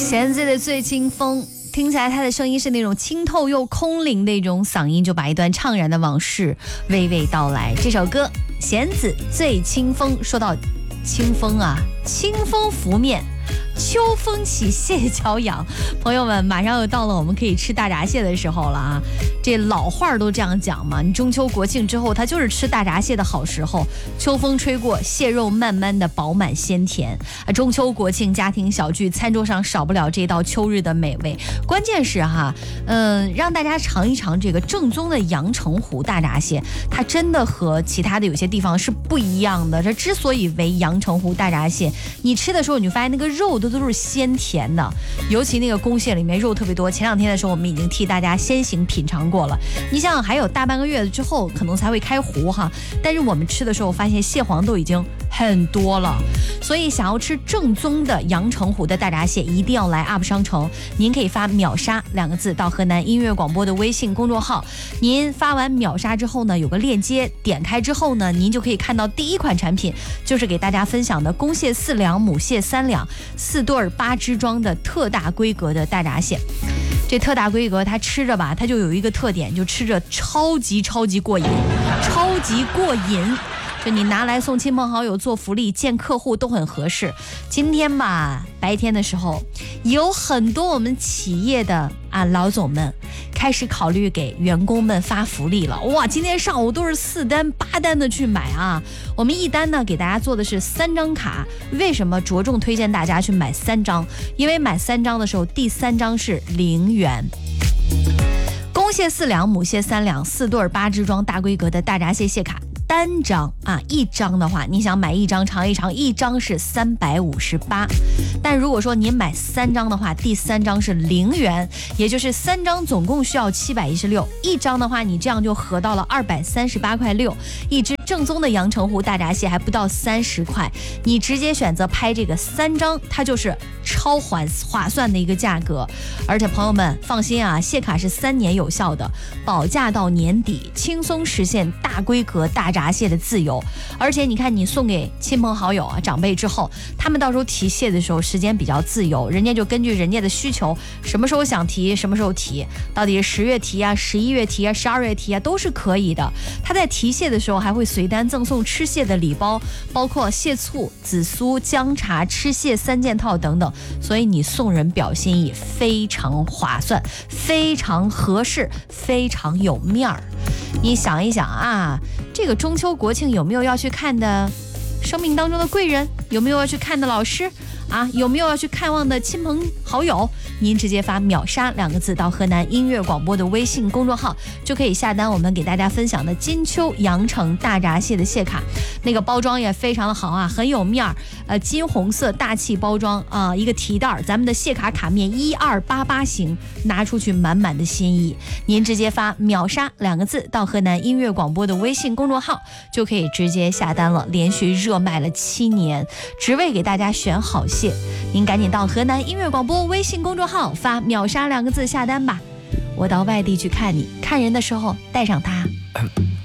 弦子的最清风，听起来他的声音是那种清透又空灵的一种嗓音，就把一段怅然的往事娓娓道来。这首歌弦子最清风，说到清风啊，清风拂面，秋风起，蟹脚痒。朋友们，马上又到了我们可以吃大闸蟹的时候了啊！这老话都这样讲嘛，你中秋国庆之后，它就是吃大闸蟹的好时候。秋风吹过，蟹肉慢慢的饱满鲜甜啊！中秋国庆家庭小聚，餐桌上少不了这道秋日的美味。关键是哈，让大家尝一尝这个正宗的阳澄湖大闸蟹，它真的和其他的有些地方是不一样的。这之所以为阳澄湖大闸蟹，你吃的时候你就发现那个肉都是鲜甜的，尤其那个公蟹里面肉特别多。前2天的时候，我们已经替大家先行品尝过了。你想想，还有大半个月之后可能才会开湖哈，但是我们吃的时候发现蟹黄都已经很多了。所以想要吃正宗的阳澄湖的大闸蟹，一定要来 UP 商城。您可以发秒杀2个字到河南音乐广播的微信公众号。您发完秒杀之后呢，有个链接，点开之后呢，您就可以看到第一款产品，就是给大家分享的公蟹4两，母蟹3两，4对8只装的特大规格的大闸蟹。这特大规格它吃着吧，它就有一个特点，就吃着超级过瘾，超级过瘾。就你拿来送亲朋好友做福利，见客户都很合适。今天吧，白天的时候有很多我们企业的老总们开始考虑给员工们发福利了。哇，今天上午都是4单8单的去买啊。我们一单呢给大家做的是3张卡。为什么着重推荐大家去买3张？因为买3张的时候，第3张是0元。公蟹4两，母蟹3两，4对8只装大规格的大闸蟹蟹卡。单张一张的话，你想买1张尝一尝，1张是358。但如果说您买3张的话，第3张是0元，也就是3张总共需要716，一张的话你这样就合到了238.6块。一只正宗的阳澄湖大闸蟹还不到30块，你直接选择拍这个3张，它就是超划算的一个价格。而且朋友们放心啊，蟹卡是3年有效的，保价到年底，轻松实现大规格大闸蟹的自由。而且你看，你送给亲朋好友长辈之后，他们到时候提蟹的时候时间比较自由，人家就根据人家的需求，什么时候想提什么时候提，到底是10月提11月提12月提都是可以的。他在提蟹的时候还会随单赠送吃蟹的礼包，包括蟹醋、紫苏、姜茶、吃蟹3件套等等。所以你送人表心意，非常划算，非常合适，非常有面儿。你想一想啊，这个中秋国庆有没有要去看的生命当中的贵人？有没有要去看的老师有没有要去看望的亲朋好友？您直接发秒杀2个字到河南音乐广播的微信公众号，就可以下单我们给大家分享的金秋阳澄大闸蟹的蟹卡。那个包装也非常的好很有面儿，金红色大气包装一个提袋，咱们的蟹卡卡面1288型，拿出去满满的心意。您直接发秒杀2个字到河南音乐广播的微信公众号，就可以直接下单了。连续热卖了7年，只为给大家选好蟹。您赶紧到河南音乐广播微信公众号发秒杀2个字下单吧。我到外地去看你，看人的时候带上它。